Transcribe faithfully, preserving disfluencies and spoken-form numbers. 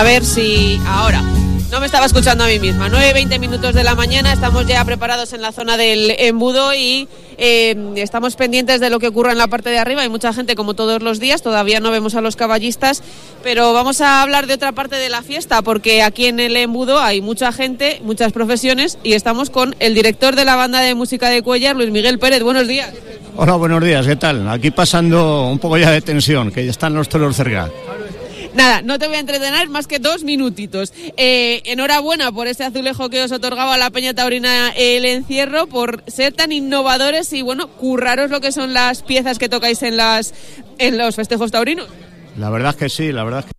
A ver si ahora... No me estaba escuchando a mí misma. nueve y veinte minutos de la mañana, estamos ya preparados en la zona del embudo y eh, estamos pendientes de lo que ocurra en la parte de arriba. Hay mucha gente, como todos los días, todavía no vemos a los caballistas, pero vamos a hablar de otra parte de la fiesta, porque aquí en el embudo hay mucha gente, muchas profesiones, y estamos con el director de la banda de música de Cuéllar, Luis Miguel Pérez. Buenos días. Hola, buenos días, ¿qué tal? Aquí pasando un poco ya de tensión, que ya están los toros cerca. Nada, no te voy a entretener más que dos minutitos. Eh, enhorabuena por ese azulejo que os otorgaba la Peña Taurina El Encierro, por ser tan innovadores y, bueno, curraros lo que son las piezas que tocáis en las en los festejos taurinos. La verdad es que sí, la verdad es